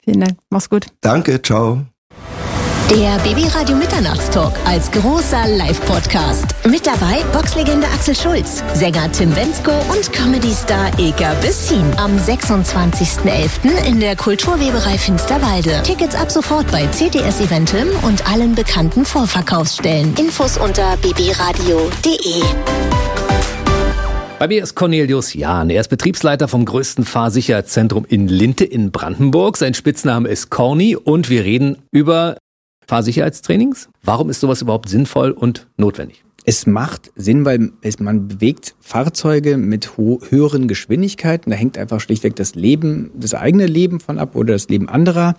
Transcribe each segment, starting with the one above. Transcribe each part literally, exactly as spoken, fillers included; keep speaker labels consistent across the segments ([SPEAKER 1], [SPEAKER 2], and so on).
[SPEAKER 1] Vielen Dank. Mach's gut.
[SPEAKER 2] Danke, ciao.
[SPEAKER 3] Der Babyradio Mitternachtstalk als großer Live-Podcast. Mit dabei Boxlegende Axel Schulz, Sänger Tim Bendzko und Comedy-Star Ilka Bessin. Am sechsundzwanzigsten elften in der Kulturweberei Finsterwalde. Tickets ab sofort bei C T S Eventim und allen bekannten Vorverkaufsstellen. Infos unter babyradio punkt de.
[SPEAKER 4] Bei mir ist Cornelius Jahn. Er ist Betriebsleiter vom größten Fahrsicherheitszentrum in Linte in Brandenburg. Sein Spitzname ist Corny und wir reden über Fahrsicherheitstrainings. Warum ist sowas überhaupt sinnvoll und notwendig?
[SPEAKER 5] Es macht Sinn, weil es, man bewegt Fahrzeuge mit ho- höheren Geschwindigkeiten. Da hängt einfach schlichtweg das Leben, das eigene Leben von ab oder das Leben anderer.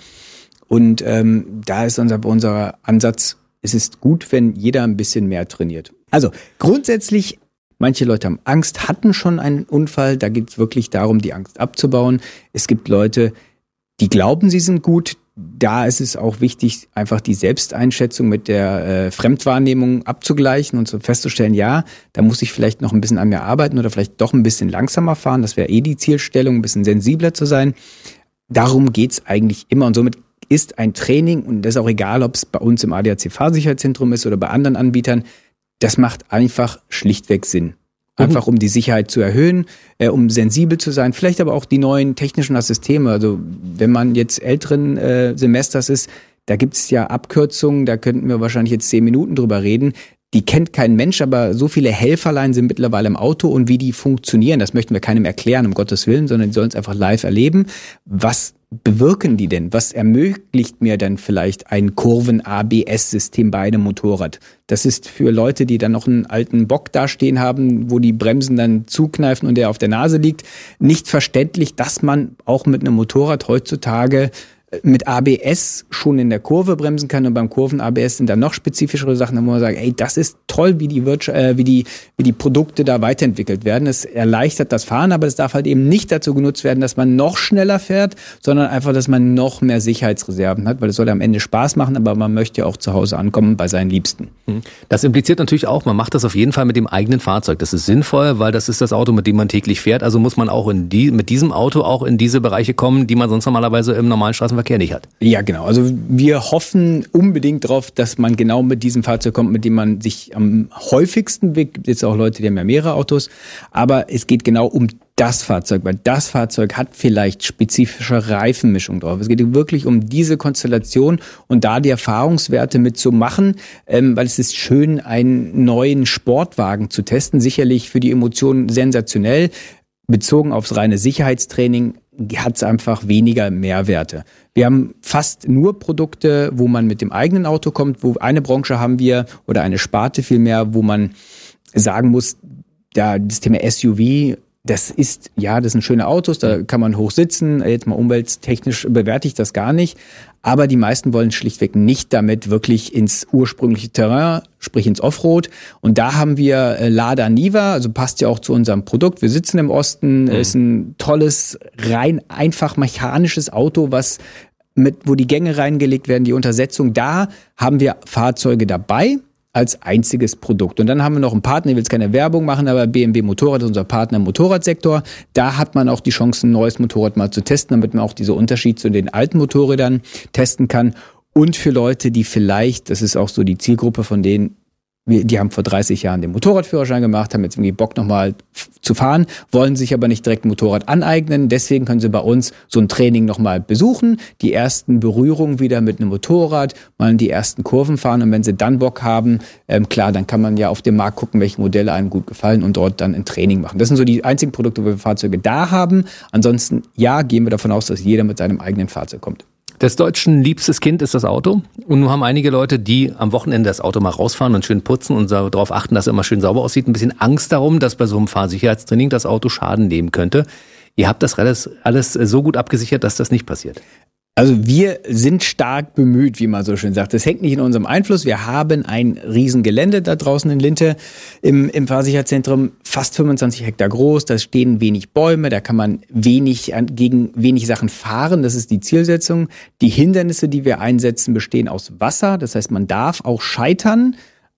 [SPEAKER 5] Und ähm, da ist unser, unser Ansatz, es ist gut, wenn jeder ein bisschen mehr trainiert. Also grundsätzlich, manche Leute haben Angst, hatten schon einen Unfall. Da geht es wirklich darum, die Angst abzubauen. Es gibt Leute, die glauben, sie sind gut. Da ist es auch wichtig, einfach die Selbsteinschätzung mit der äh, Fremdwahrnehmung abzugleichen und so festzustellen, ja, da muss ich vielleicht noch ein bisschen an mir arbeiten oder vielleicht doch ein bisschen langsamer fahren. Das wäre eh die Zielstellung, ein bisschen sensibler zu sein. Darum geht's eigentlich immer und somit ist ein Training, und das ist auch egal, ob es bei uns im A D A C-Fahrsicherheitszentrum ist oder bei anderen Anbietern, das macht einfach schlichtweg Sinn. Einfach um die Sicherheit zu erhöhen, äh, um sensibel zu sein, vielleicht aber auch die neuen technischen Systeme. Also wenn man jetzt älteren äh, Semesters ist, da gibt es ja Abkürzungen, da könnten wir wahrscheinlich jetzt zehn Minuten drüber reden. Die kennt kein Mensch, aber so viele Helferlein sind mittlerweile im Auto und wie die funktionieren, das möchten wir keinem erklären, um Gottes Willen, sondern die sollen es einfach live erleben. Was bewirken die denn? Was ermöglicht mir denn vielleicht ein Kurven-A B S-System bei einem Motorrad? Das ist für Leute, die dann noch einen alten Bock dastehen haben, wo die Bremsen dann zukneifen und der auf der Nase liegt, nicht verständlich, dass man auch mit einem Motorrad heutzutage mit A B S schon in der Kurve bremsen kann, und beim Kurven-A B S sind dann noch spezifischere Sachen, da muss man sagen, ey, das ist toll, wie die, Wirtschaft, äh, wie die wie die Produkte da weiterentwickelt werden. Es erleichtert das Fahren, aber es darf halt eben nicht dazu genutzt werden, dass man noch schneller fährt, sondern einfach, dass man noch mehr Sicherheitsreserven hat, weil es soll ja am Ende Spaß machen, aber man möchte ja auch zu Hause ankommen bei seinen Liebsten.
[SPEAKER 4] Das impliziert natürlich auch, man macht das auf jeden Fall mit dem eigenen Fahrzeug. Das ist sinnvoll, weil das ist das Auto, mit dem man täglich fährt. Also muss man auch in die, mit diesem Auto auch in diese Bereiche kommen, die man sonst normalerweise im normalen Straßenverkehr nicht hat.
[SPEAKER 5] Ja, genau. Also wir hoffen unbedingt darauf, dass man genau mit diesem Fahrzeug kommt, mit dem man sich am häufigsten bewegt. Es gibt jetzt auch Leute, die haben ja mehrere Autos. Aber es geht genau um das Fahrzeug, weil das Fahrzeug hat vielleicht spezifische Reifenmischung drauf. Es geht wirklich um diese Konstellation und da die Erfahrungswerte mitzumachen, ähm, weil es ist schön, einen neuen Sportwagen zu testen. Sicherlich für die Emotionen sensationell. Bezogen aufs reine Sicherheitstraining hat es einfach weniger Mehrwerte. Wir haben fast nur Produkte, wo man mit dem eigenen Auto kommt, wo eine Branche haben wir oder eine Sparte vielmehr, wo man sagen muss, da das Thema S U V, das ist, ja, das sind schöne Autos, da kann man hoch sitzen, jetzt mal umwelttechnisch bewerte ich das gar nicht, aber die meisten wollen schlichtweg nicht damit wirklich ins ursprüngliche Terrain, sprich ins Offroad, und da haben wir Lada Niva, also passt ja auch zu unserem Produkt, wir sitzen im Osten, mhm. ist ein tolles, rein einfach mechanisches Auto, was mit, wo die Gänge reingelegt werden, die Untersetzung, da haben wir Fahrzeuge dabei, als einziges Produkt. Und dann haben wir noch einen Partner, ich will jetzt keine Werbung machen, aber B M W Motorrad ist unser Partner im Motorradsektor. Da hat man auch die Chance, ein neues Motorrad mal zu testen, damit man auch diese Unterschied zu den alten Motorrädern testen kann. Und für Leute, die vielleicht, das ist auch so die Zielgruppe von denen, die haben vor dreißig Jahren den Motorradführerschein gemacht, haben jetzt irgendwie Bock nochmal zu fahren, wollen sich aber nicht direkt ein Motorrad aneignen. Deswegen können sie bei uns so ein Training nochmal besuchen, die ersten Berührungen wieder mit einem Motorrad, mal die ersten Kurven fahren, und wenn sie dann Bock haben, ähm, klar, dann kann man ja auf dem Markt gucken, welche Modelle einem gut gefallen und dort dann ein Training machen. Das sind so die einzigen Produkte, wo wir Fahrzeuge da haben. Ansonsten, ja, gehen wir davon aus, dass jeder mit seinem eigenen Fahrzeug kommt.
[SPEAKER 4] Des Deutschen liebstes Kind ist das Auto. Und nun haben einige Leute, die am Wochenende das Auto mal rausfahren und schön putzen und darauf achten, dass es immer schön sauber aussieht, ein bisschen Angst darum, dass bei so einem Fahrsicherheitstraining das Auto Schaden nehmen könnte. Ihr habt das alles, alles so gut abgesichert, dass das nicht passiert.
[SPEAKER 5] Also wir sind stark bemüht, wie man so schön sagt. Das hängt nicht in unserem Einfluss. Wir haben ein Riesengelände da draußen in Linte im, im Fahrsicherheitszentrum, fast fünfundzwanzig Hektar groß. Da stehen wenig Bäume, da kann man wenig gegen wenig Sachen fahren. Das ist die Zielsetzung. Die Hindernisse, die wir einsetzen, bestehen aus Wasser. Das heißt, man darf auch scheitern.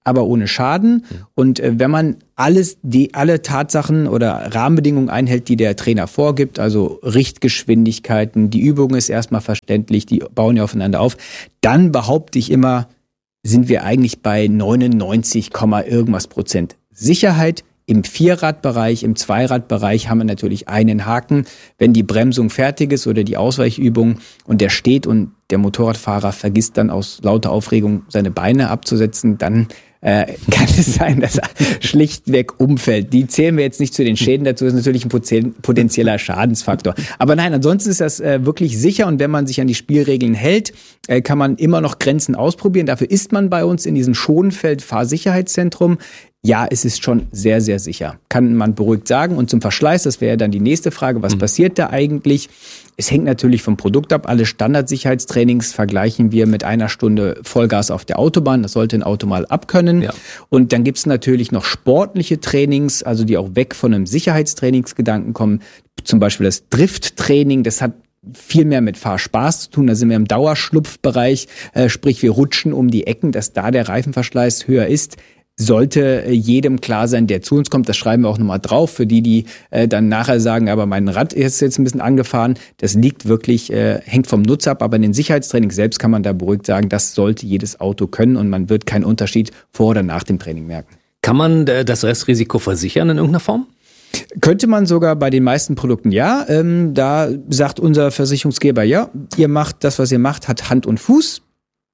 [SPEAKER 5] aber ohne Schaden. Und äh, wenn man alles, die, alle Tatsachen oder Rahmenbedingungen einhält, die der Trainer vorgibt, also Richtgeschwindigkeiten, die Übung ist erstmal verständlich, die bauen ja aufeinander auf, dann behaupte ich immer, sind wir eigentlich bei neunundneunzig, irgendwas Prozent Sicherheit. Im Vierradbereich, im Zweiradbereich haben wir natürlich einen Haken. Wenn die Bremsung fertig ist oder die Ausweichübung und der steht und der Motorradfahrer vergisst dann aus lauter Aufregung seine Beine abzusetzen, dann äh, kann es sein, dass er schlichtweg umfällt. Die zählen wir jetzt nicht zu den Schäden dazu, das ist natürlich ein potenzieller Schadensfaktor. Aber nein, ansonsten ist das äh, wirklich sicher und wenn man sich an die Spielregeln hält, äh, kann man immer noch Grenzen ausprobieren. Dafür ist man bei uns in diesem Schonfeld-Fahrsicherheitszentrum. Ja, es ist schon sehr, sehr sicher. Kann man beruhigt sagen. Und zum Verschleiß, das wäre ja dann die nächste Frage, was mhm. passiert da eigentlich? Es hängt natürlich vom Produkt ab. Alle Standardsicherheitstrainings vergleichen wir mit einer Stunde Vollgas auf der Autobahn. Das sollte ein Auto mal abkönnen. Ja. Und dann gibt's natürlich noch sportliche Trainings, also die auch weg von einem Sicherheitstrainingsgedanken kommen. Zum Beispiel das Drifttraining, das hat viel mehr mit Fahrspaß zu tun. Da sind wir im Dauerschlupfbereich, äh, sprich wir rutschen um die Ecken, dass da der Reifenverschleiß höher ist. Sollte jedem klar sein, der zu uns kommt, das schreiben wir auch nochmal drauf, für die, die äh, dann nachher sagen, aber mein Rad ist jetzt ein bisschen angefahren, das liegt wirklich, äh, hängt vom Nutzer ab, aber in den Sicherheitstraining selbst kann man da beruhigt sagen, das sollte jedes Auto können und man wird keinen Unterschied vor oder nach dem Training merken.
[SPEAKER 4] Kann man äh, das Restrisiko versichern in irgendeiner Form?
[SPEAKER 5] Könnte man sogar bei den meisten Produkten ja. Ähm, da sagt unser Versicherungsgeber, ja, ihr macht das, was ihr macht, hat Hand und Fuß.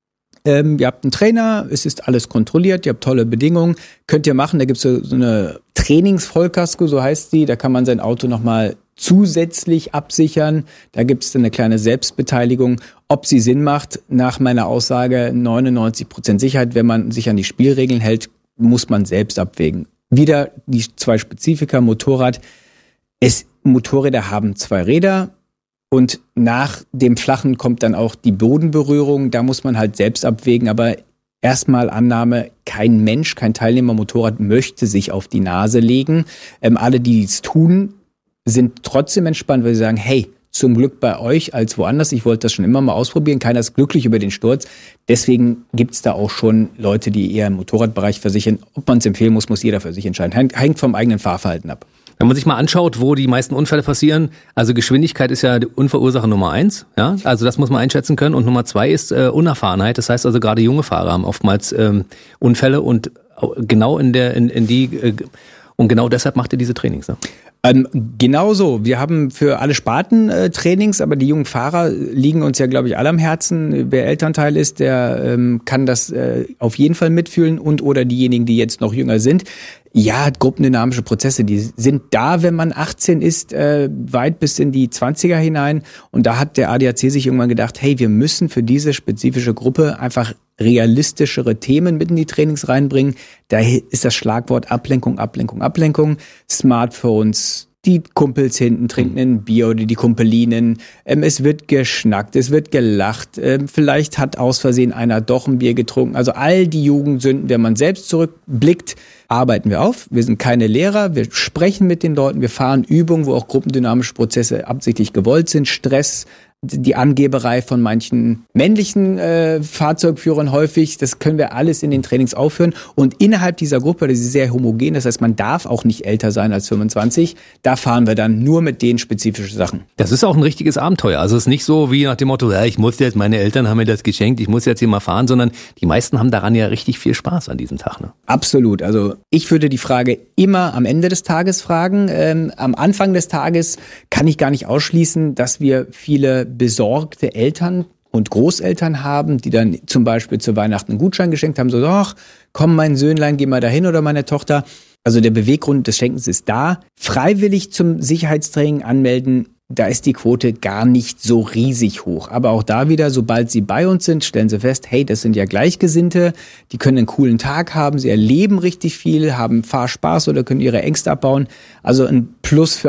[SPEAKER 5] Ähm, ihr habt einen Trainer, es ist alles kontrolliert, ihr habt tolle Bedingungen, könnt ihr machen. Da gibt es so, so eine Trainingsvollkasko, so heißt die, da kann man sein Auto nochmal zusätzlich absichern. Da gibt es eine kleine Selbstbeteiligung. Ob sie Sinn macht, nach meiner Aussage neunundneunzig Prozent Sicherheit, wenn man sich an die Spielregeln hält, muss man selbst abwägen. Wieder die zwei Spezifika, Motorrad. Es, Motorräder haben zwei Räder. Und nach dem Flachen kommt dann auch die Bodenberührung. Da muss man halt selbst abwägen. Aber erstmal Annahme, kein Mensch, kein Teilnehmer Motorrad möchte sich auf die Nase legen. Ähm, alle, die es tun, sind trotzdem entspannt, weil sie sagen, hey, zum Glück bei euch als woanders. Ich wollte das schon immer mal ausprobieren. Keiner ist glücklich über den Sturz. Deswegen gibt's da auch schon Leute, die eher im Motorradbereich versichern. Ob man es empfehlen muss, muss jeder für sich entscheiden. Hängt vom eigenen Fahrverhalten ab.
[SPEAKER 4] Wenn man sich mal anschaut, wo die meisten Unfälle passieren, also Geschwindigkeit ist ja die Unfallursache Nummer eins, ja, also das muss man einschätzen können. Und Nummer zwei ist äh, Unerfahrenheit. Das heißt also gerade junge Fahrer haben oftmals ähm, Unfälle und genau in der in, in die äh, und genau deshalb macht ihr diese Trainings, ne?
[SPEAKER 5] Ähm, genau so. Wir haben für alle Sparten äh, Trainings, aber die jungen Fahrer liegen uns ja, glaube ich, alle am Herzen. Wer Elternteil ist, der ähm, kann das äh, auf jeden Fall mitfühlen und oder diejenigen, die jetzt noch jünger sind. Ja, gruppendynamische Prozesse, die sind da, wenn man achtzehn ist, äh, weit bis in die zwanziger hinein. Und da hat der A D A C sich irgendwann gedacht, hey, wir müssen für diese spezifische Gruppe einfach realistischere Themen mit in die Trainings reinbringen. Da ist das Schlagwort Ablenkung, Ablenkung, Ablenkung. Smartphones, die Kumpels hinten trinken ein Bier oder die Kumpelinen. Ähm, es wird geschnackt, es wird gelacht. Ähm, vielleicht hat aus Versehen einer doch ein Bier getrunken. Also all die Jugendsünden, wenn man selbst zurückblickt, arbeiten wir auf. Wir sind keine Lehrer, wir sprechen mit den Leuten, wir fahren Übungen, wo auch gruppendynamische Prozesse absichtlich gewollt sind. Stress, die Angeberei von manchen männlichen äh, Fahrzeugführern häufig, das können wir alles in den Trainings aufführen. Und innerhalb dieser Gruppe, das ist sehr homogen, das heißt, man darf auch nicht älter sein als fünfundzwanzig, da fahren wir dann nur mit den spezifischen Sachen.
[SPEAKER 4] Das ist auch ein richtiges Abenteuer. Also es ist nicht so wie nach dem Motto, ja, ich muss jetzt, meine Eltern haben mir das geschenkt, ich muss jetzt hier mal fahren, sondern die meisten haben daran ja richtig viel Spaß an diesem Tag. Ne?
[SPEAKER 5] Absolut. Also ich würde die Frage immer am Ende des Tages fragen. Ähm, am Anfang des Tages kann ich gar nicht ausschließen, dass wir viele besorgte Eltern und Großeltern haben, die dann zum Beispiel zu Weihnachten einen Gutschein geschenkt haben, so, ach, komm mein Söhnlein, geh mal dahin oder meine Tochter. Also der Beweggrund des Schenkens ist da. Freiwillig zum Sicherheitstraining anmelden, da ist die Quote gar nicht so riesig hoch. Aber auch da wieder, sobald sie bei uns sind, stellen sie fest, hey, das sind ja Gleichgesinnte, die können einen coolen Tag haben, sie erleben richtig viel, haben Fahrspaß oder können ihre Ängste abbauen. Also ein Plus für alle.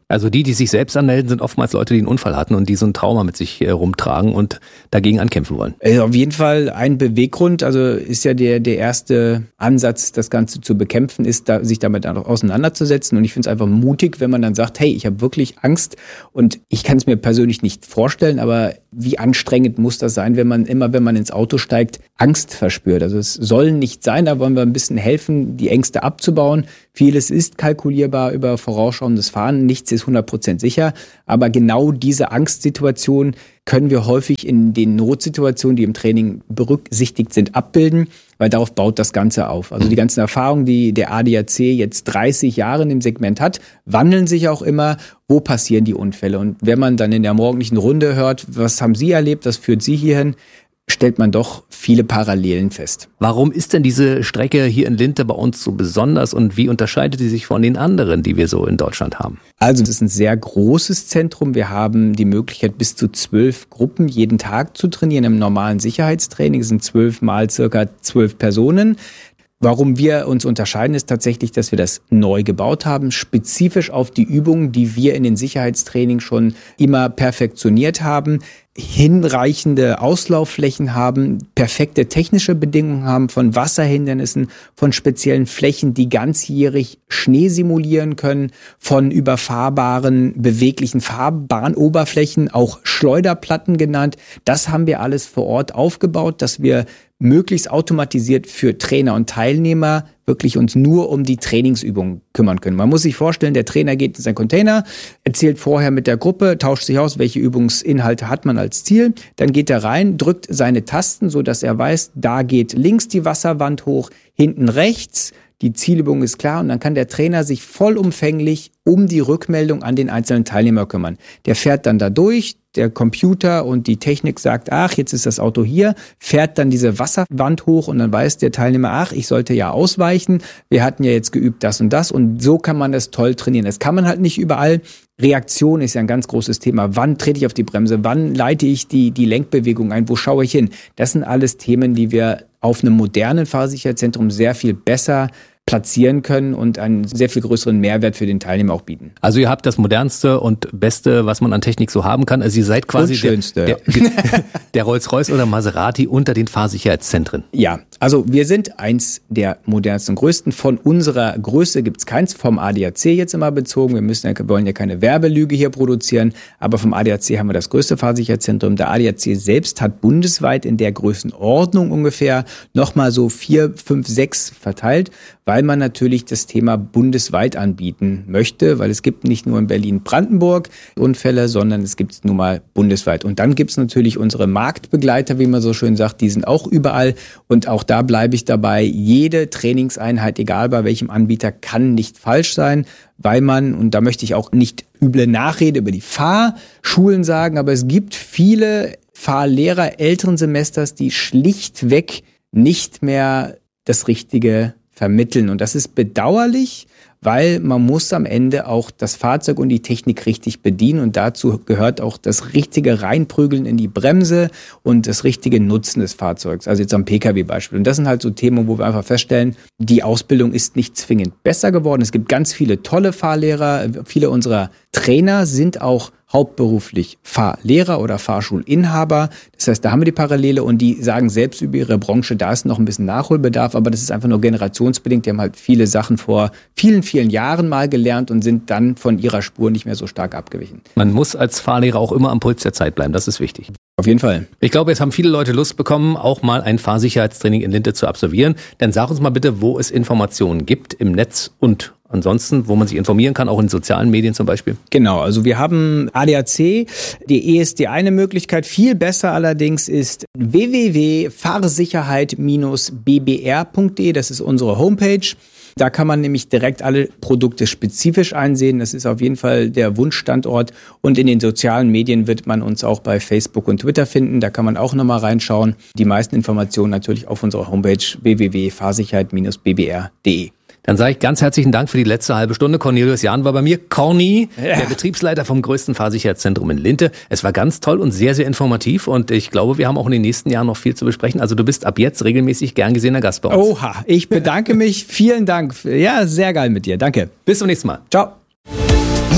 [SPEAKER 4] Also die, die sich selbst anmelden, sind oftmals Leute, die einen Unfall hatten und die so ein Trauma mit sich äh, rumtragen und dagegen ankämpfen wollen.
[SPEAKER 5] Also auf jeden Fall ein Beweggrund, also ist ja der, der erste Ansatz, das Ganze zu bekämpfen, ist, da, sich damit auseinanderzusetzen. Und ich finde es einfach mutig, wenn man dann sagt, hey, ich habe wirklich Angst und ich kann es mir persönlich nicht vorstellen, aber wie anstrengend muss das sein, wenn man immer, wenn man ins Auto steigt, Angst verspürt. Also es soll nicht sein, da wollen wir ein bisschen helfen, die Ängste abzubauen. Vieles ist kalkulierbar über vorausschauendes Fahren, nichts ist hundert Prozent sicher, aber genau diese Angstsituation können wir häufig in den Notsituationen, die im Training berücksichtigt sind, abbilden, weil darauf baut das Ganze auf. Also die ganzen Erfahrungen, die der A D A C jetzt dreißig Jahre in dem Segment hat, wandeln sich auch immer. Wo passieren die Unfälle? Und wenn man dann in der morgendlichen Runde hört, was haben Sie erlebt, was führt Sie hierhin, stellt man doch viele Parallelen fest.
[SPEAKER 4] Warum ist denn diese Strecke hier in Linte bei uns so besonders und wie unterscheidet sie sich von den anderen, die wir so in Deutschland haben?
[SPEAKER 5] Also es ist ein sehr großes Zentrum. Wir haben die Möglichkeit, bis zu zwölf Gruppen jeden Tag zu trainieren. Im normalen Sicherheitstraining sind zwölf mal circa zwölf Personen. Warum wir uns unterscheiden, ist tatsächlich, dass wir das neu gebaut haben, spezifisch auf die Übungen, die wir in den Sicherheitstraining schon immer perfektioniert haben, hinreichende Auslaufflächen haben, perfekte technische Bedingungen haben, von Wasserhindernissen, von speziellen Flächen, die ganzjährig Schnee simulieren können, von überfahrbaren, beweglichen Fahrbahnoberflächen, auch Schleuderplatten genannt. Das haben wir alles vor Ort aufgebaut, dass wir möglichst automatisiert für Trainer und Teilnehmer wirklich uns nur um die Trainingsübungen kümmern können. Man muss sich vorstellen, der Trainer geht in seinen Container, erzählt vorher mit der Gruppe, tauscht sich aus, welche Übungsinhalte hat man als Ziel. Dann geht er rein, drückt seine Tasten, so dass er weiß, da geht links die Wasserwand hoch, hinten rechts. Die Zielübung ist klar und dann kann der Trainer sich vollumfänglich um die Rückmeldung an den einzelnen Teilnehmer kümmern. Der fährt dann da durch, der Computer und die Technik sagt, ach, jetzt ist das Auto hier, fährt dann diese Wasserwand hoch und dann weiß der Teilnehmer, ach, ich sollte ja ausweichen, wir hatten ja jetzt geübt das und das und so kann man das toll trainieren. Das kann man halt nicht überall. Reaktion ist ja ein ganz großes Thema. Wann trete ich auf die Bremse? Wann leite ich die, die Lenkbewegung ein? Wo schaue ich hin? Das sind alles Themen, die wir auf einem modernen Fahrsicherheitszentrum sehr viel besser platzieren können und einen sehr viel größeren Mehrwert für den Teilnehmer auch bieten.
[SPEAKER 4] Also ihr habt das modernste und beste, was man an Technik so haben kann. Also ihr seid quasi
[SPEAKER 5] und schönste,
[SPEAKER 4] der, der, der Rolls-Royce oder Maserati unter den Fahrsicherheitszentren.
[SPEAKER 5] Ja, also wir sind eins der modernsten und größten. Von unserer Größe gibt es keins, vom A D A C jetzt immer bezogen. Wir müssen, wir wollen ja keine Werbelüge hier produzieren, aber vom A D A C haben wir das größte Fahrsicherheitszentrum. Der A D A C selbst hat bundesweit in der Größenordnung ungefähr nochmal so vier, fünf, sechs verteilt, weil man natürlich das Thema bundesweit anbieten möchte, weil es gibt nicht nur in Berlin-Brandenburg Unfälle, sondern es gibt es nun mal bundesweit. Und dann gibt es natürlich unsere Marktbegleiter, wie man so schön sagt, die sind auch überall und auch da bleibe ich dabei, jede Trainingseinheit, egal bei welchem Anbieter, kann nicht falsch sein, weil man, und da möchte ich auch nicht üble Nachrede über die Fahrschulen sagen, aber es gibt viele Fahrlehrer älteren Semesters, die schlichtweg nicht mehr das Richtige vermitteln. Und das ist bedauerlich, weil man muss am Ende auch das Fahrzeug und die Technik richtig bedienen und dazu gehört auch das richtige Reinprügeln in die Bremse und das richtige Nutzen des Fahrzeugs, also jetzt am P K W-Beispiel. Und das sind halt so Themen, wo wir einfach feststellen, die Ausbildung ist nicht zwingend besser geworden. Es gibt ganz viele tolle Fahrlehrer, viele unserer Trainer sind auch hauptberuflich Fahrlehrer oder Fahrschulinhaber. Das heißt, da haben wir die Parallele und die sagen selbst über ihre Branche, da ist noch ein bisschen Nachholbedarf, aber das ist einfach nur generationsbedingt. Die haben halt viele Sachen vor vielen, vielen Jahren mal gelernt und sind dann von ihrer Spur nicht mehr so stark abgewichen.
[SPEAKER 4] Man muss als Fahrlehrer auch immer am Puls der Zeit bleiben, das ist wichtig.
[SPEAKER 5] Auf jeden Fall.
[SPEAKER 4] Ich glaube, jetzt haben viele Leute Lust bekommen, auch mal ein Fahrsicherheitstraining in Linte zu absolvieren. Dann sag uns mal bitte, wo es Informationen gibt im Netz und ansonsten, wo man sich informieren kann, auch in sozialen Medien zum Beispiel.
[SPEAKER 5] Genau, also wir haben A D A C, die ist die eine Möglichkeit. Viel besser allerdings ist w w w punkt fahrsicherheit Bindestrich b b r punkt d. Das ist unsere Homepage. Da kann man nämlich direkt alle Produkte spezifisch einsehen. Das ist auf jeden Fall der Wunschstandort. Und in den sozialen Medien wird man uns auch bei Facebook und Twitter finden. Da kann man auch nochmal reinschauen. Die meisten Informationen natürlich auf unserer Homepage w w w punkt fahrsicherheit Bindestrich b b r punkt d.
[SPEAKER 4] Dann sage ich ganz herzlichen Dank für die letzte halbe Stunde. Cornelius Jahn war bei mir. Corny, ja. Der Betriebsleiter vom größten Fahrsicherheitszentrum in Linte. Es war ganz toll und sehr, sehr informativ. Und ich glaube, wir haben auch in den nächsten Jahren noch viel zu besprechen. Also du bist ab jetzt regelmäßig gern gesehener Gast bei uns.
[SPEAKER 5] Oha, ich bedanke mich. Vielen Dank. Ja, sehr geil mit dir. Danke.
[SPEAKER 4] Bis zum nächsten Mal.
[SPEAKER 5] Ciao.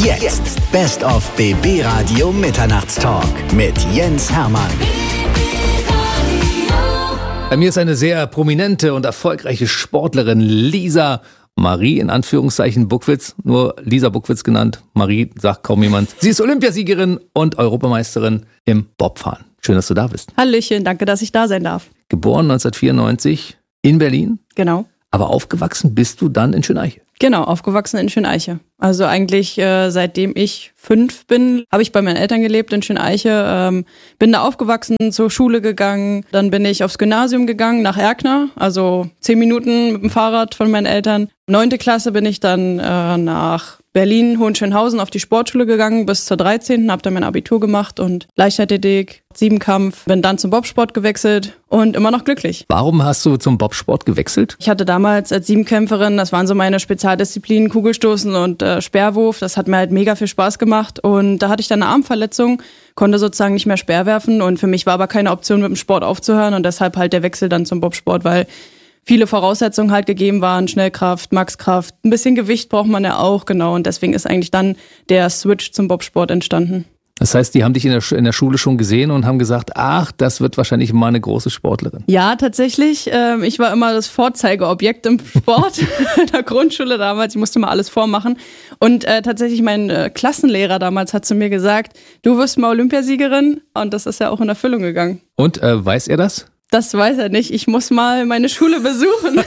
[SPEAKER 1] Jetzt Best of B B Radio Mitternachtstalk mit Jens Hermann.
[SPEAKER 4] Bei mir ist eine sehr prominente und erfolgreiche Sportlerin, Lisa Marie, in Anführungszeichen Buckwitz, nur Lisa Buckwitz genannt. Marie sagt kaum jemand. Sie ist Olympiasiegerin und Europameisterin im Bobfahren. Schön, dass du da bist.
[SPEAKER 2] Hallöchen, danke, dass ich da sein darf.
[SPEAKER 4] Geboren neunzehnhundertvierundneunzig in Berlin.
[SPEAKER 2] Genau.
[SPEAKER 4] Aber aufgewachsen bist du dann in Schöneiche.
[SPEAKER 2] Genau, aufgewachsen in Schöneiche. Also eigentlich äh, seitdem ich fünf bin, habe ich bei meinen Eltern gelebt in Schöneiche. Ähm, bin da aufgewachsen, zur Schule gegangen. Dann bin ich aufs Gymnasium gegangen nach Erkner, also zehn Minuten mit dem Fahrrad von meinen Eltern. Neunte Klasse bin ich dann äh, nach Berlin, Hohenschönhausen auf die Sportschule gegangen bis zur dreizehnten Habe dann mein Abitur gemacht und Leichtathletik, Siebenkampf, bin dann zum Bobsport gewechselt und immer noch glücklich.
[SPEAKER 4] Warum hast du zum Bobsport gewechselt?
[SPEAKER 2] Ich hatte damals als Siebenkämpferin, das waren so meine Spezialdisziplinen, Kugelstoßen und äh, Speerwurf. Das hat mir halt mega viel Spaß gemacht und da hatte ich dann eine Armverletzung, konnte sozusagen nicht mehr Speer werfen und für mich war aber keine Option mit dem Sport aufzuhören und deshalb halt der Wechsel dann zum Bobsport, weil viele Voraussetzungen halt gegeben waren, Schnellkraft, Maxkraft, ein bisschen Gewicht braucht man ja auch, genau. Und deswegen ist eigentlich dann der Switch zum Bobsport entstanden.
[SPEAKER 4] Das heißt, die haben dich in der, in der Schule schon gesehen und haben gesagt, ach, das wird wahrscheinlich mal eine große Sportlerin.
[SPEAKER 2] Ja, tatsächlich. Ähm, ich war immer das Vorzeigeobjekt im Sport in der Grundschule damals. Ich musste mal alles vormachen. Und äh, tatsächlich mein äh, Klassenlehrer damals hat zu mir gesagt, du wirst mal Olympiasiegerin. Und das ist ja auch in Erfüllung gegangen.
[SPEAKER 4] Und äh, weiß er das?
[SPEAKER 2] Das weiß er nicht. Ich muss mal meine Schule besuchen.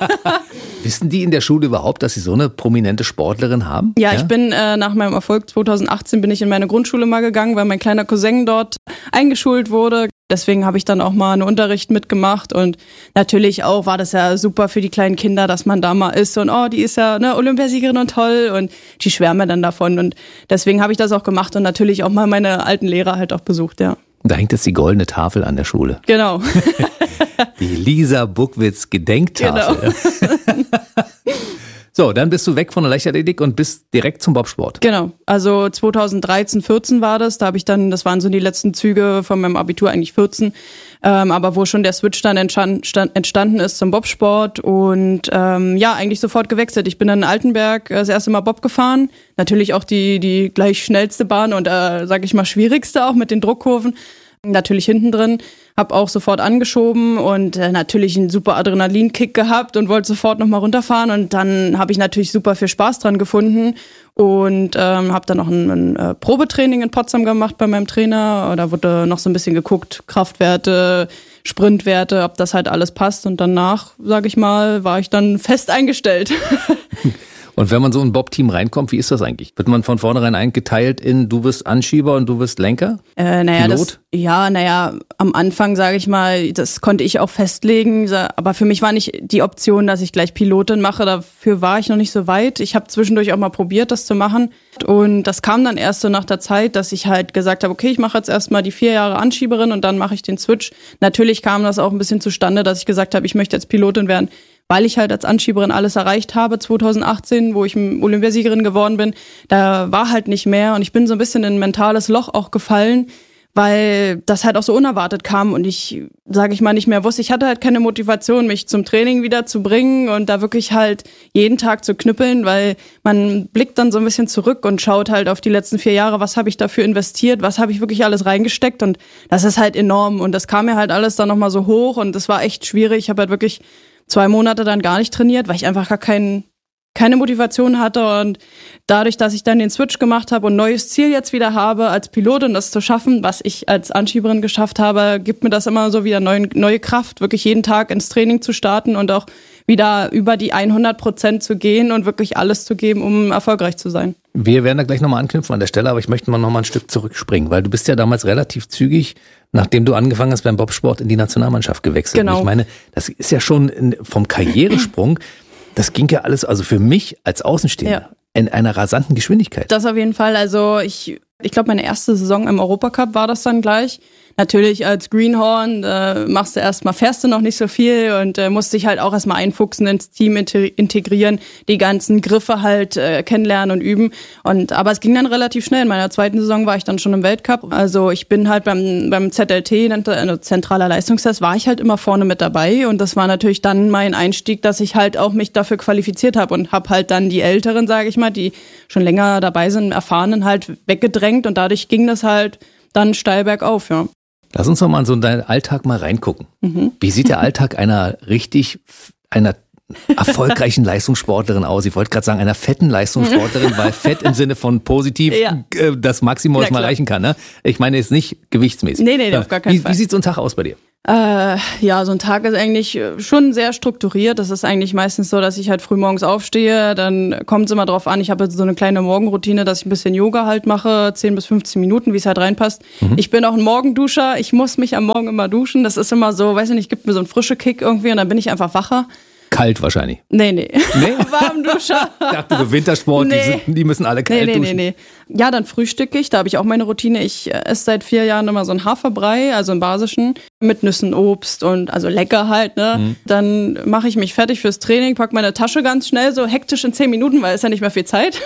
[SPEAKER 4] Wissen die in der Schule überhaupt, dass sie so eine prominente Sportlerin haben?
[SPEAKER 2] Ja, ja? Ich bin äh, nach meinem Erfolg zweitausendachtzehn bin ich in meine Grundschule mal gegangen, weil mein kleiner Cousin dort eingeschult wurde. Deswegen habe ich dann auch mal einen Unterricht mitgemacht und natürlich auch war das ja super für die kleinen Kinder, dass man da mal ist und oh, die ist ja eine Olympiasiegerin und toll und die schwärmen dann davon und deswegen habe ich das auch gemacht und natürlich auch mal meine alten Lehrer halt auch besucht, ja.
[SPEAKER 4] Da hängt jetzt die goldene Tafel an der Schule.
[SPEAKER 2] Genau.
[SPEAKER 4] Die Lisa Buckwitz Gedenktafel. Genau. So, dann bist du weg von der Leichtathletik und bist direkt zum Bobsport.
[SPEAKER 2] Genau, also zweitausenddreizehn, vierzehn war das, da habe ich dann, das waren so die letzten Züge von meinem Abitur, eigentlich vierzehn, ähm, aber wo schon der Switch dann entstand, entstanden ist zum Bobsport und ähm, ja, eigentlich sofort gewechselt. Ich bin dann in Altenberg das erste Mal Bob gefahren, natürlich auch die die gleich schnellste Bahn und äh, sag ich mal schwierigste auch mit den Druckkurven. Natürlich hinten drin, habe auch sofort angeschoben und äh, natürlich einen super Adrenalinkick gehabt und wollte sofort nochmal runterfahren und dann habe ich natürlich super viel Spaß dran gefunden und ähm, habe dann noch ein, ein äh, Probetraining in Potsdam gemacht bei meinem Trainer. Da wurde noch so ein bisschen geguckt, Kraftwerte, Sprintwerte, ob das halt alles passt und danach, sage ich mal, war ich dann fest eingestellt.
[SPEAKER 4] Und wenn man so in ein Bob-Team reinkommt, wie ist das eigentlich? Wird man von vornherein eingeteilt in, du bist Anschieber und du bist Lenker?
[SPEAKER 2] Äh, naja,
[SPEAKER 4] Pilot?
[SPEAKER 2] Das, ja, naja, am Anfang sage ich mal, das konnte ich auch festlegen, aber für mich war nicht die Option, dass ich gleich Pilotin mache, dafür war ich noch nicht so weit. Ich habe zwischendurch auch mal probiert, das zu machen und das kam dann erst so nach der Zeit, dass ich halt gesagt habe, okay, ich mache jetzt erstmal die vier Jahre Anschieberin und dann mache ich den Switch. Natürlich kam das auch ein bisschen zustande, dass ich gesagt habe, ich möchte jetzt Pilotin werden, weil ich halt als Anschieberin alles erreicht habe, zweitausendachtzehn, wo ich Olympiasiegerin geworden bin, da war halt nicht mehr und ich bin so ein bisschen in ein mentales Loch auch gefallen, weil das halt auch so unerwartet kam und ich, sage ich mal, nicht mehr wusste. Ich hatte halt keine Motivation, mich zum Training wieder zu bringen und da wirklich halt jeden Tag zu knüppeln, weil man blickt dann so ein bisschen zurück und schaut halt auf die letzten vier Jahre, was habe ich dafür investiert, was habe ich wirklich alles reingesteckt und das ist halt enorm und das kam mir halt alles dann nochmal so hoch und das war echt schwierig. Ich habe halt wirklich zwei Monate dann gar nicht trainiert, weil ich einfach gar keinen, keine Motivation hatte und dadurch, dass ich dann den Switch gemacht habe und ein neues Ziel jetzt wieder habe, als Pilotin das zu schaffen, was ich als Anschieberin geschafft habe, gibt mir das immer so wieder neue, neue Kraft, wirklich jeden Tag ins Training zu starten und auch wieder über die hundert Prozent zu gehen und wirklich alles zu geben, um erfolgreich zu sein.
[SPEAKER 4] Wir werden da gleich nochmal anknüpfen an der Stelle, aber ich möchte mal nochmal ein Stück zurückspringen, weil du bist ja damals relativ zügig, nachdem du angefangen hast beim Bobsport, in die Nationalmannschaft gewechselt.
[SPEAKER 2] Genau.
[SPEAKER 4] Und ich meine, das ist ja schon vom Karrieresprung, das ging ja alles, also für mich als Außenstehender, ja, in einer rasanten Geschwindigkeit.
[SPEAKER 2] Das auf jeden Fall, also ich, ich glaube meine erste Saison im Europacup war das dann gleich. natürlich als Greenhorn äh, machst du erstmal, fährst du noch nicht so viel und äh, musst dich halt auch erstmal einfuchsen, ins Team integrieren, die ganzen Griffe halt äh, kennenlernen und üben. Und aber es ging dann relativ schnell. In meiner zweiten Saison war ich dann schon im Weltcup. Also ich bin halt beim beim Z L T, also zentraler Leistungstest, war ich halt immer vorne mit dabei. Und das war natürlich dann mein Einstieg, dass ich halt auch mich dafür qualifiziert habe und habe halt dann die Älteren, sage ich mal, die schon länger dabei sind, Erfahrenen halt weggedrängt. Und dadurch ging das halt dann steil bergauf, ja.
[SPEAKER 4] Lass uns doch mal in so in deinen Alltag mal reingucken. Mhm. Wie sieht der Alltag einer richtig, einer erfolgreichen Leistungssportlerin aus? Ich wollte gerade sagen, einer fetten Leistungssportlerin, weil fett im Sinne von positiv ja. äh, das Maximum, was ja, man erreichen kann. Ne? Ich meine jetzt nicht gewichtsmäßig.
[SPEAKER 2] Nee, nee, nee, auf gar keinen
[SPEAKER 4] wie,
[SPEAKER 2] Fall.
[SPEAKER 4] Wie sieht so ein Tag aus bei dir?
[SPEAKER 2] Äh, ja, so ein Tag ist eigentlich schon sehr strukturiert. Das ist eigentlich meistens so, dass ich halt früh morgens aufstehe. Dann kommt es immer drauf an. Ich habe so eine kleine Morgenroutine, dass ich ein bisschen Yoga halt mache, zehn bis fünfzehn Minuten, wie es halt reinpasst. Mhm. Ich bin auch ein Morgenduscher. Ich muss mich am Morgen immer duschen. Das ist immer so, weiß ich nicht, gibt mir so einen frischen Kick irgendwie und dann bin ich einfach wacher.
[SPEAKER 4] Kalt wahrscheinlich.
[SPEAKER 2] Nee, nee.
[SPEAKER 4] Nee?
[SPEAKER 2] Warmduscher.
[SPEAKER 4] Ich dachte, so Wintersport, nee. die, sind, die müssen alle kalt
[SPEAKER 2] nee, nee,
[SPEAKER 4] duschen.
[SPEAKER 2] Nee, nee. Ja, dann frühstücke ich. Da habe ich auch meine Routine. Ich esse seit vier Jahren immer so einen Haferbrei, also einen basischen, mit Nüssen, Obst und also lecker halt. Ne? Mhm. Dann mache ich mich fertig fürs Training, pack meine Tasche ganz schnell, so hektisch in zehn Minuten, weil es ja nicht mehr viel Zeit.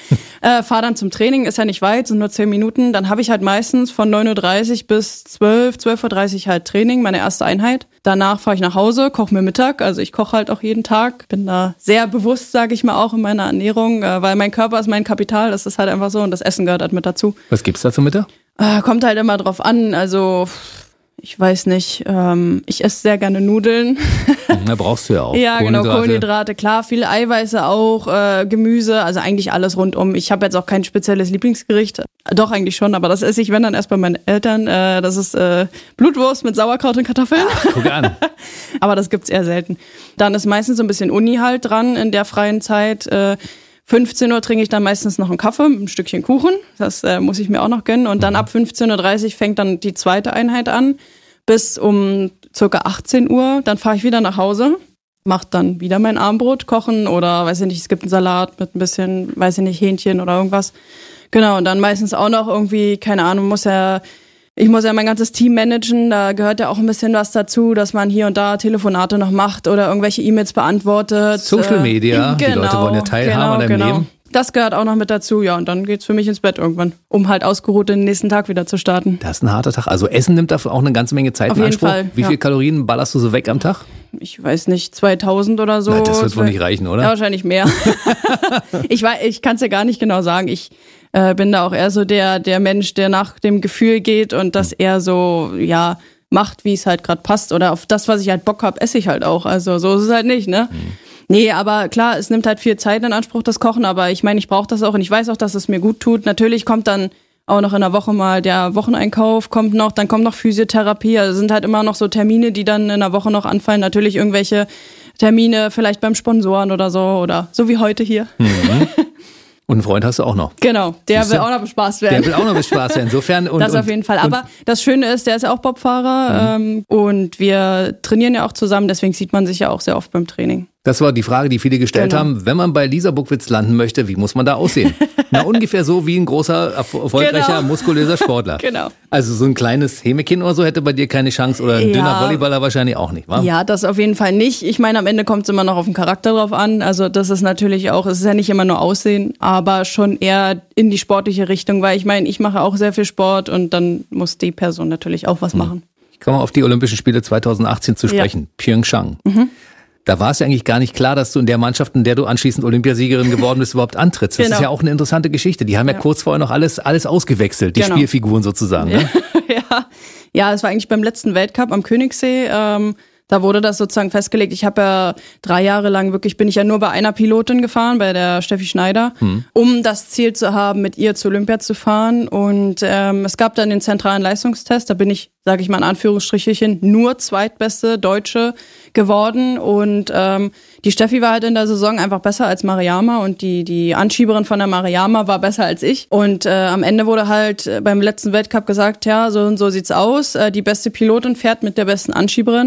[SPEAKER 2] Äh, fahr dann zum Training, ist ja nicht weit, sind nur zehn Minuten. Dann habe ich halt meistens von neun Uhr dreißig bis zwölf, zwölf Uhr dreißig halt Training, meine erste Einheit. Danach fahre ich nach Hause, koche mir Mittag. Also ich koche halt auch jeden Tag. Bin da sehr bewusst, sage ich mal, auch in meiner Ernährung, äh, weil mein Körper ist mein Kapital. Das ist halt einfach so und das Essen gehört halt mit dazu.
[SPEAKER 4] Was gibt's da zum Mittag?
[SPEAKER 2] Äh, kommt halt immer drauf an. Also ich weiß nicht, ähm, ich esse sehr gerne Nudeln.
[SPEAKER 4] Da brauchst du ja auch.
[SPEAKER 2] Ja, genau, Kohlenhydrate, klar, viele Eiweiße auch, äh, Gemüse, also eigentlich alles rundum. Ich habe jetzt auch kein spezielles Lieblingsgericht. Doch, eigentlich schon, aber das esse ich, wenn dann erst bei meinen Eltern. Äh, das ist äh, Blutwurst mit Sauerkraut und Kartoffeln.
[SPEAKER 4] Ach, guck an.
[SPEAKER 2] Aber das gibt's eher selten. Dann ist meistens so ein bisschen Uni halt dran in der freien Zeit. Äh, fünfzehn Uhr trinke ich dann meistens noch einen Kaffee, ein Stückchen Kuchen. Das äh, muss ich mir auch noch gönnen. Und dann ab fünfzehn Uhr dreißig fängt dann die zweite Einheit an. Bis um circa achtzehn Uhr. Dann fahre ich wieder nach Hause, mache dann wieder mein Abendbrot, kochen oder weiß ich nicht, es gibt einen Salat mit ein bisschen, weiß ich nicht, Hähnchen oder irgendwas. Genau, und dann meistens auch noch irgendwie, keine Ahnung, muss ja, ich muss ja mein ganzes Team managen. Da gehört ja auch ein bisschen was dazu, dass man hier und da Telefonate noch macht oder irgendwelche E-Mails beantwortet.
[SPEAKER 4] Social Media,
[SPEAKER 2] genau,
[SPEAKER 4] die Leute wollen ja teilhaben
[SPEAKER 2] genau,
[SPEAKER 4] an deinem
[SPEAKER 2] genau.
[SPEAKER 4] Leben.
[SPEAKER 2] Das gehört auch noch mit dazu, ja. Und dann geht's für mich ins Bett irgendwann, um halt ausgeruht den nächsten Tag wieder zu starten.
[SPEAKER 4] Das ist ein harter Tag. Also Essen nimmt dafür auch eine ganze Menge Zeit
[SPEAKER 2] Auf
[SPEAKER 4] in
[SPEAKER 2] jeden
[SPEAKER 4] Anspruch.
[SPEAKER 2] Fall,
[SPEAKER 4] Wie
[SPEAKER 2] ja.
[SPEAKER 4] viele Kalorien ballerst du so weg am Tag?
[SPEAKER 2] Ich weiß nicht, zweitausend oder so.
[SPEAKER 4] Na, das wird wohl nicht reichen, oder?
[SPEAKER 2] Ja, wahrscheinlich mehr. ich weiß, ich kann es ja gar nicht genau sagen. Ich äh, bin da auch eher so der der Mensch, der nach dem Gefühl geht und das eher so, ja, macht, wie es halt gerade passt. Oder auf das, was ich halt Bock hab, esse ich halt auch. Also so ist es halt nicht, ne? Mhm. Nee, aber klar, es nimmt halt viel Zeit in Anspruch, das Kochen, aber ich meine, ich brauche das auch und ich weiß auch, dass es mir gut tut. Natürlich kommt dann auch noch in der Woche mal der Wocheneinkauf, kommt noch, dann kommt noch Physiotherapie, also sind halt immer noch so Termine, die dann in der Woche noch anfallen. Natürlich irgendwelche Termine vielleicht beim Sponsoren oder so oder so wie heute hier.
[SPEAKER 4] Mhm. Und einen Freund hast du auch noch.
[SPEAKER 2] Genau, der
[SPEAKER 4] Siehst
[SPEAKER 2] will
[SPEAKER 4] du?
[SPEAKER 2] auch noch bespaßt werden.
[SPEAKER 4] Der will auch noch bespaßt werden, insofern. Und,
[SPEAKER 2] das auf
[SPEAKER 4] und,
[SPEAKER 2] jeden Fall. Aber das Schöne ist, der ist ja auch Bobfahrer mhm. ähm, und wir trainieren ja auch zusammen, deswegen sieht man sich ja auch sehr oft beim Training.
[SPEAKER 4] Das war die Frage, die viele gestellt genau. haben. Wenn man bei Lisa Buckwitz landen möchte, wie muss man da aussehen? Na, ungefähr so wie ein großer, erfolgreicher,
[SPEAKER 2] genau.
[SPEAKER 4] muskulöser Sportler.
[SPEAKER 2] Genau.
[SPEAKER 4] Also so ein kleines Hämekind oder so hätte bei dir keine Chance oder ein
[SPEAKER 2] ja.
[SPEAKER 4] dünner Volleyballer wahrscheinlich auch nicht, wa?
[SPEAKER 2] Ja, das auf jeden Fall nicht. Ich meine, am Ende kommt es immer noch auf den Charakter drauf an. Also das ist natürlich auch, es ist ja nicht immer nur Aussehen, aber schon eher in die sportliche Richtung, weil ich meine, ich mache auch sehr viel Sport und dann muss die Person natürlich auch was
[SPEAKER 4] mhm.
[SPEAKER 2] machen.
[SPEAKER 4] Ich komme auf die Olympischen Spiele zweitausendachtzehn zu sprechen, ja. Pyeongchang. Mhm. Da war es ja eigentlich gar nicht klar, dass du in der Mannschaft, in der du anschließend Olympiasiegerin geworden bist, überhaupt antrittst. Das genau. ist ja auch eine interessante Geschichte. Die haben ja, ja kurz vorher noch alles alles ausgewechselt, die genau. Spielfiguren sozusagen. Ne?
[SPEAKER 2] ja, ja, es war eigentlich beim letzten Weltcup am Königssee. Ähm, da wurde das sozusagen festgelegt. Ich habe ja drei Jahre lang wirklich, bin ich ja nur bei einer Pilotin gefahren, bei der Steffi Schneider, hm. um das Ziel zu haben, mit ihr zu Olympia zu fahren. Und ähm, es gab dann den zentralen Leistungstest. Da bin ich, sage ich mal in Anführungsstrichelchen, nur zweitbeste Deutsche geworden. Und ähm, die Steffi war halt in der Saison einfach besser als Mariama und die die Anschieberin von der Mariama war besser als ich. Und äh, am Ende wurde halt äh, beim letzten Weltcup gesagt, ja, so und so sieht's aus. Äh, die beste Pilotin fährt mit der besten Anschieberin und ich war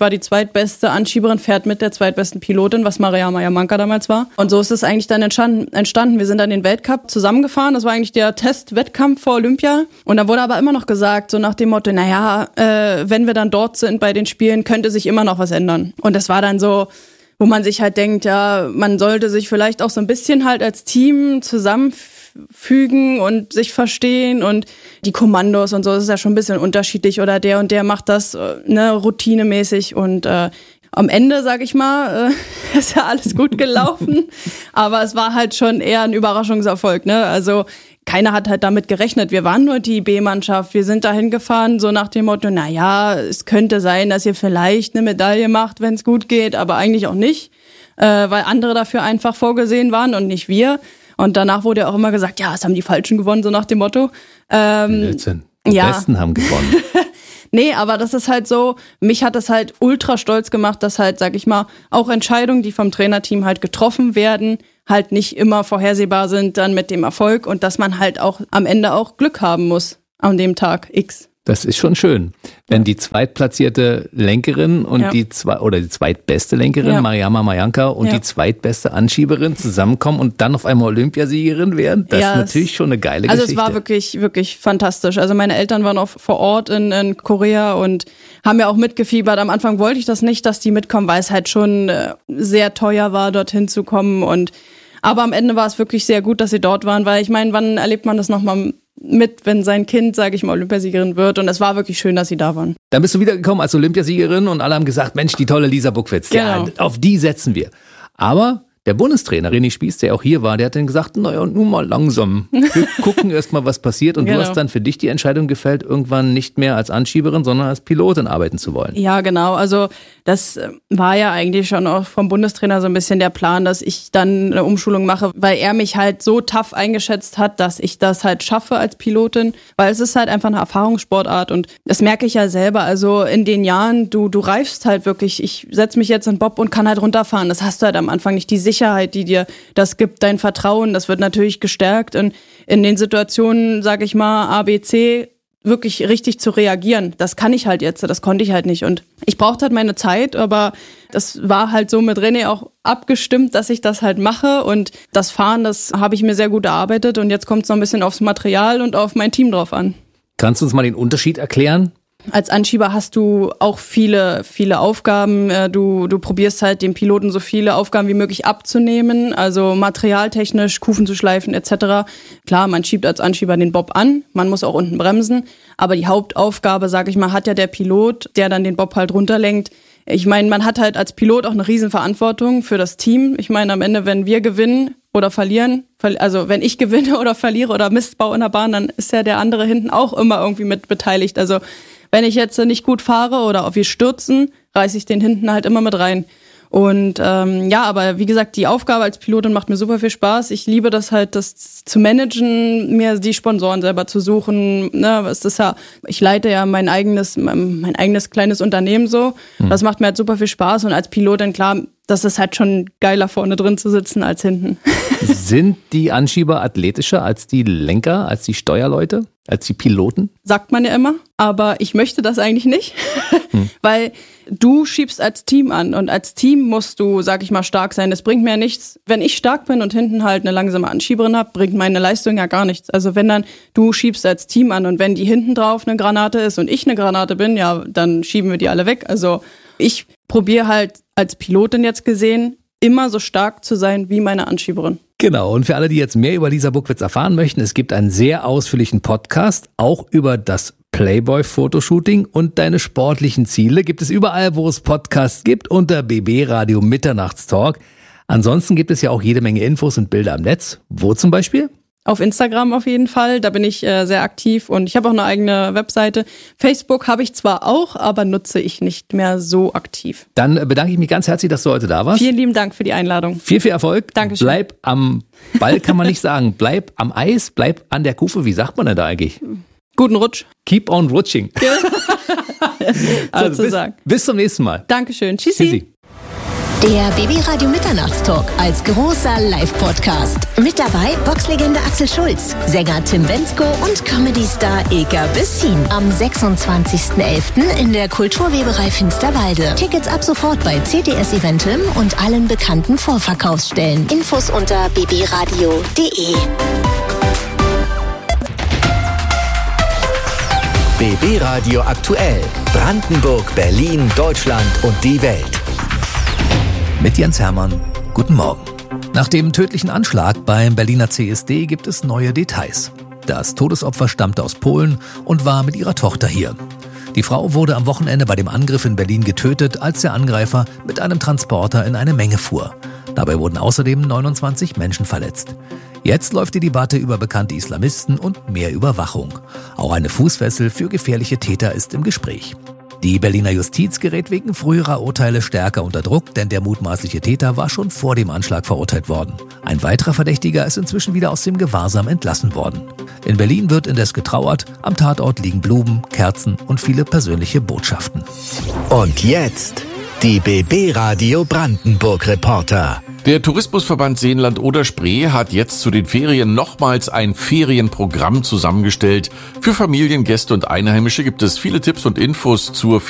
[SPEAKER 2] war die zweitbeste Anschieberin, fährt mit der zweitbesten Pilotin, was Mariama Yamanka damals war. Und so ist es eigentlich dann entstanden. entstanden. Wir sind dann den Weltcup zusammengefahren. Das war eigentlich der Testwettkampf vor Olympia. Und da wurde aber immer noch gesagt, so nach dem Motto, naja, äh, wenn wir dann dort sind bei den Spielen, könnte sich immer noch was ändern. Und das war dann so, wo man sich halt denkt, ja, man sollte sich vielleicht auch so ein bisschen halt als Team zusammenfügen und sich verstehen und die Kommandos und so, das ist ja schon ein bisschen unterschiedlich oder der und der macht das, ne, routinemäßig und äh, am Ende, sag ich mal, äh, ist ja alles gut gelaufen, aber es war halt schon eher ein Überraschungserfolg, ne, also keiner hat halt damit gerechnet. Wir waren nur die B-Mannschaft. Wir sind dahin gefahren, so nach dem Motto, na ja, es könnte sein, dass ihr vielleicht eine Medaille macht, wenn es gut geht, aber eigentlich auch nicht, äh, weil andere dafür einfach vorgesehen waren und nicht wir. Und danach wurde ja auch immer gesagt, ja, es haben die Falschen gewonnen, so nach dem Motto. Ähm,
[SPEAKER 4] Blödsinn. Die
[SPEAKER 2] ja.
[SPEAKER 4] Besten haben gewonnen.
[SPEAKER 2] Nee, aber das ist halt so, mich hat das halt ultra stolz gemacht, dass halt, sag ich mal, auch Entscheidungen, die vom Trainerteam halt getroffen werden, halt nicht immer vorhersehbar sind dann mit dem Erfolg und dass man halt auch am Ende auch Glück haben muss an dem Tag X.
[SPEAKER 4] Das ist schon schön, wenn die zweitplatzierte Lenkerin und
[SPEAKER 2] ja.
[SPEAKER 4] die zwei oder die zweitbeste Lenkerin,
[SPEAKER 2] ja.
[SPEAKER 4] Mariama Mayanka, und
[SPEAKER 2] ja.
[SPEAKER 4] die zweitbeste Anschieberin zusammenkommen und dann auf einmal Olympiasiegerin werden. Das
[SPEAKER 2] ja,
[SPEAKER 4] ist natürlich schon eine geile
[SPEAKER 2] also
[SPEAKER 4] Geschichte.
[SPEAKER 2] Also es war wirklich, wirklich fantastisch. Also meine Eltern waren auch vor Ort in, in Korea und haben ja auch mitgefiebert. Am Anfang wollte ich das nicht, dass die mitkommen, weil es halt schon äh, sehr teuer war, dorthin zu kommen. Und aber am Ende war es wirklich sehr gut, dass sie dort waren, weil ich meine, wann erlebt man das nochmal mit, wenn sein Kind, sage ich mal, Olympiasiegerin wird. Und es war wirklich schön, dass sie da waren.
[SPEAKER 4] Dann bist du wiedergekommen als Olympiasiegerin und alle haben gesagt, Mensch, die tolle Lisa Buckwitz,
[SPEAKER 2] genau.
[SPEAKER 4] ja, auf die setzen wir. Aber der Bundestrainer René Spieß, der auch hier war, der hat dann gesagt, naja, nun mal langsam. Wir gucken erst mal, was passiert. Und genau. du hast dann für dich die Entscheidung gefällt, irgendwann nicht mehr als Anschieberin, sondern als Pilotin arbeiten zu wollen.
[SPEAKER 2] Ja, genau. Also das war ja eigentlich schon auch vom Bundestrainer so ein bisschen der Plan, dass ich dann eine Umschulung mache, weil er mich halt so tough eingeschätzt hat, dass ich das halt schaffe als Pilotin, weil es ist halt einfach eine Erfahrungssportart und das merke ich ja selber. Also in den Jahren, du du reifst halt wirklich. Ich setze mich jetzt in Bob und kann halt runterfahren. Das hast du halt am Anfang nicht. Die Sicherheit, die dir das gibt, dein Vertrauen, das wird natürlich gestärkt und in den Situationen, sage ich mal, A, B, C, wirklich richtig zu reagieren. Das kann ich halt jetzt, das konnte ich halt nicht und ich brauchte halt meine Zeit, aber das war halt so mit René auch abgestimmt, dass ich das halt mache und das Fahren, das habe ich mir sehr gut erarbeitet und jetzt kommt es noch ein bisschen aufs Material und auf mein Team drauf an.
[SPEAKER 4] Kannst du uns mal den Unterschied erklären?
[SPEAKER 2] Als Anschieber hast du auch viele, viele Aufgaben. Du, du probierst halt dem Piloten so viele Aufgaben wie möglich abzunehmen, also materialtechnisch, Kufen zu schleifen et cetera. Klar, man schiebt als Anschieber den Bob an, man muss auch unten bremsen, aber die Hauptaufgabe, sag ich mal, hat ja der Pilot, der dann den Bob halt runterlenkt. Ich meine, man hat halt als Pilot auch eine Riesenverantwortung für das Team. Ich meine, am Ende, wenn wir gewinnen oder verlieren, also wenn ich gewinne oder verliere oder Mist baue in der Bahn, dann ist ja der andere hinten auch immer irgendwie mit beteiligt. Also wenn ich jetzt nicht gut fahre oder ob wir stürzen, reiße ich den hinten halt immer mit rein. Und ähm, ja, aber wie gesagt, die Aufgabe als Pilotin macht mir super viel Spaß. Ich liebe das halt, das zu managen, mir die Sponsoren selber zu suchen. Ne, es ist ja, ich leite ja mein eigenes, mein, mein eigenes kleines Unternehmen so. Mhm. Das macht mir halt super viel Spaß. Und als Pilotin, klar, das ist halt schon geiler, vorne drin zu sitzen als hinten.
[SPEAKER 4] Sind die Anschieber athletischer als die Lenker, als die Steuerleute, als die Piloten?
[SPEAKER 2] Sagt man ja immer, aber ich möchte das eigentlich nicht, hm. weil du schiebst als Team an und als Team musst du, sag ich mal, stark sein. Das bringt mir ja nichts, wenn ich stark bin und hinten halt eine langsame Anschieberin habe, bringt meine Leistung ja gar nichts. Also wenn dann du schiebst als Team an und wenn die hinten drauf eine Granate ist und ich eine Granate bin, ja, dann schieben wir die alle weg. Also ich probiere halt als Pilotin jetzt gesehen, immer so stark zu sein wie meine Anschieberin.
[SPEAKER 4] Genau, und für alle, die jetzt mehr über Lisa Buckwitz erfahren möchten, es gibt einen sehr ausführlichen Podcast, auch über das Playboy-Fotoshooting und deine sportlichen Ziele. Gibt es überall, wo es Podcasts gibt, unter B B Radio Mitternachtstalk. Ansonsten gibt es ja auch jede Menge Infos und Bilder am Netz. Wo zum Beispiel?
[SPEAKER 2] Auf Instagram auf jeden Fall, da bin ich äh, sehr aktiv und ich habe auch eine eigene Webseite. Facebook habe ich zwar auch, aber nutze ich nicht mehr so aktiv.
[SPEAKER 4] Dann bedanke ich mich ganz herzlich, dass du heute da warst.
[SPEAKER 2] Vielen lieben Dank für die Einladung.
[SPEAKER 4] Viel, viel Erfolg.
[SPEAKER 2] Dankeschön.
[SPEAKER 4] Bleib am Ball, kann man nicht sagen. Bleib am Eis, bleib an der Kufe. Wie sagt man denn da eigentlich?
[SPEAKER 2] Guten Rutsch.
[SPEAKER 4] Keep on rutsching.
[SPEAKER 2] also
[SPEAKER 4] bis, bis zum nächsten Mal.
[SPEAKER 2] Dankeschön. Tschüssi. Tschüssi.
[SPEAKER 3] Der B B-Radio Mitternachtstalk als großer Live-Podcast. Mit dabei Boxlegende Axel Schulz, Sänger Tim Bendzko und Comedy-Star Eker Bessin. Am sechsundzwanzigsten elften in der Kulturweberei Finsterwalde. Tickets ab sofort bei C T S Eventim und allen bekannten Vorverkaufsstellen. Infos unter b b radio punkt d e.
[SPEAKER 1] B B-Radio aktuell. Brandenburg, Berlin, Deutschland und die Welt.
[SPEAKER 6] Mit Jens Hermann. Guten Morgen. Nach dem tödlichen Anschlag beim Berliner C S D gibt es neue Details. Das Todesopfer stammte aus Polen und war mit ihrer Tochter hier. Die Frau wurde am Wochenende bei dem Angriff in Berlin getötet, als der Angreifer mit einem Transporter in eine Menge fuhr. Dabei wurden außerdem neunundzwanzig Menschen verletzt. Jetzt läuft die Debatte über bekannte Islamisten und mehr Überwachung. Auch eine Fußfessel für gefährliche Täter ist im Gespräch. Die Berliner Justiz gerät wegen früherer Urteile stärker unter Druck, denn der mutmaßliche Täter war schon vor dem Anschlag verurteilt worden. Ein weiterer Verdächtiger ist inzwischen wieder aus dem Gewahrsam entlassen worden. In Berlin wird indes getrauert, am Tatort liegen Blumen, Kerzen und viele persönliche Botschaften.
[SPEAKER 1] Und jetzt die B B-Radio Brandenburg-Reporter.
[SPEAKER 7] Der Tourismusverband Seenland-Oder-Spree hat jetzt zu den Ferien nochmals ein Ferienprogramm zusammengestellt. Für Familien, Gäste und Einheimische gibt es viele Tipps und Infos zur